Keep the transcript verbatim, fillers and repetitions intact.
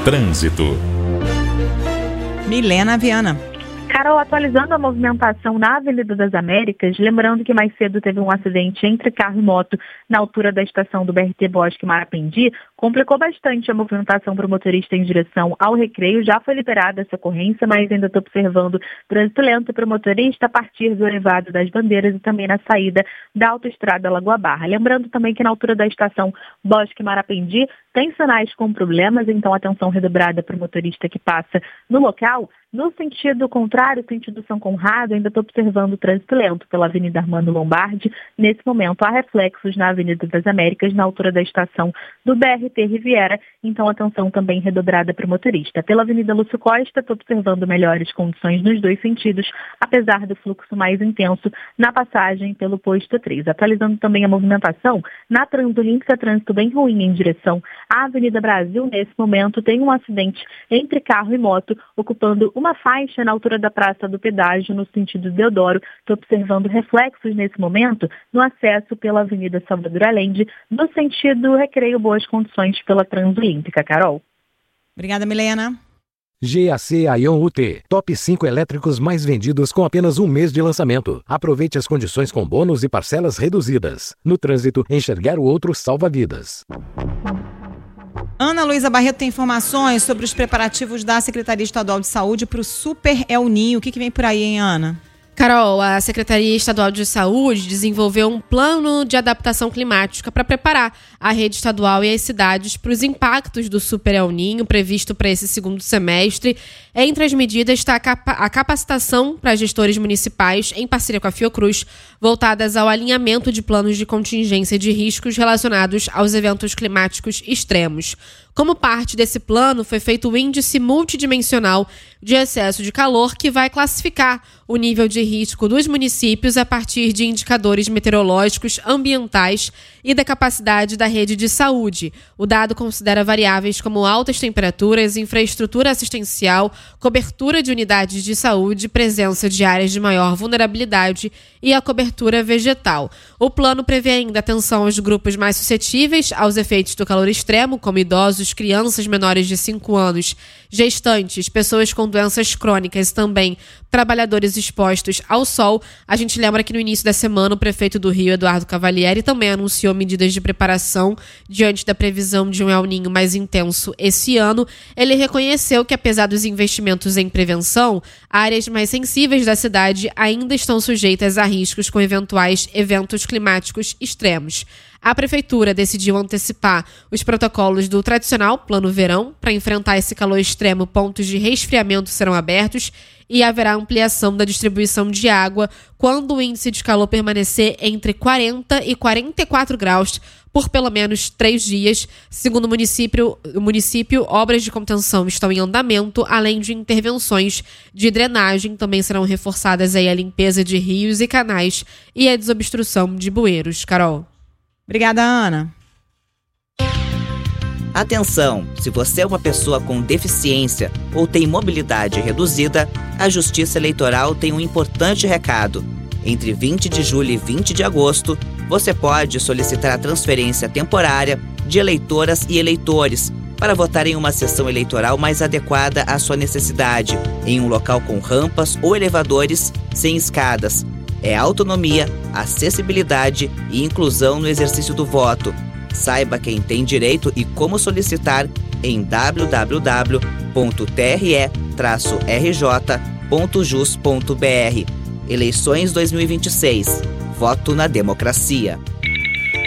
Trânsito. Milena Viana. Carol, atualizando a movimentação na Avenida das Américas, lembrando que mais cedo teve um acidente entre carro e moto na altura da estação do B R T Bosque Marapendi, complicou bastante a movimentação para o motorista em direção ao Recreio. Já foi liberada essa ocorrência, mas ainda estou observando trânsito lento para o motorista a partir do Elevado das Bandeiras e também na saída da autoestrada Lagoa Barra. Lembrando também que na altura da estação Bosque Marapendi tem sinais com problemas, então atenção redobrada para o motorista que passa no local. No sentido contrário, sentido São Conrado, ainda estou observando o trânsito lento pela Avenida Armando Lombardi. Nesse momento há reflexos na Avenida das Américas, na altura da estação do B R T Riviera, então atenção também redobrada para o motorista. Pela Avenida Lúcio Costa, estou observando melhores condições nos dois sentidos, apesar do fluxo mais intenso na passagem pelo posto três. Atualizando também a movimentação, na Transolímpica, trânsito bem ruim em direção à Avenida Brasil. Nesse momento tem um acidente entre carro e moto, ocupando uma faixa na altura da Praça do Pedágio, no sentido Deodoro. Estou observando reflexos nesse momento no acesso pela Avenida Salvador Allende, no sentido Recreio, boas condições pela Transolímpica. Carol. Obrigada, Milena. G A C Aion U T. Top cinco elétricos mais vendidos com apenas um mês de lançamento. Aproveite as condições com bônus e parcelas reduzidas. No trânsito, enxergar o outro salva vidas. Ana Luísa Barreto tem informações sobre os preparativos da Secretaria Estadual de Saúde para o Super El Ninho. O que, que vem por aí, hein, Ana? Carol, a Secretaria Estadual de Saúde desenvolveu um plano de adaptação climática para preparar a rede estadual e as cidades para os impactos do Super El Ninho previsto para esse segundo semestre. Entre as medidas está a, capa- a capacitação para gestores municipais, em parceria com a Fiocruz, voltadas ao alinhamento de planos de contingência de riscos relacionados aos eventos climáticos extremos. Como parte desse plano, foi feito o índice multidimensional de excesso de calor, que vai classificar o nível de risco dos municípios a partir de indicadores meteorológicos, ambientais e da capacidade da rede de saúde. O dado considera variáveis como altas temperaturas, infraestrutura assistencial, cobertura de unidades de saúde, presença de áreas de maior vulnerabilidade e a cobertura vegetal. O plano prevê ainda atenção aos grupos mais suscetíveis aos efeitos do calor extremo, como idosos, crianças menores de cinco anos, gestantes, pessoas com doenças crônicas e também trabalhadores expostos ao sol. A gente lembra que no início da semana o prefeito do Rio, Eduardo Cavalieri, também anunciou medidas de preparação diante da previsão de um El Ninho mais intenso esse ano. Ele reconheceu que, apesar dos investimentos em prevenção, áreas mais sensíveis da cidade ainda estão sujeitas a riscos com eventuais eventos climáticos extremos. A Prefeitura decidiu antecipar os protocolos do tradicional Plano Verão. Para enfrentar esse calor extremo, pontos de resfriamento serão abertos e haverá ampliação da distribuição de água quando o índice de calor permanecer entre quarenta e quarenta e quatro graus por pelo menos três dias. Segundo o município, o município, obras de contenção estão em andamento, além de intervenções de drenagem. Também serão reforçadas aí a limpeza de rios e canais e a desobstrução de bueiros. Carol. Obrigada, Ana. Atenção! Se você é uma pessoa com deficiência ou tem mobilidade reduzida, a Justiça Eleitoral tem um importante recado. Entre vinte de julho e vinte de agosto, você pode solicitar a transferência temporária de eleitoras e eleitores para votar em uma sessão eleitoral mais adequada à sua necessidade, em um local com rampas ou elevadores sem escadas. É autonomia, acessibilidade e inclusão no exercício do voto. Saiba quem tem direito e como solicitar em w w w ponto t r e traço r j ponto jus ponto b r. Eleições dois mil e vinte e seis. Voto na democracia.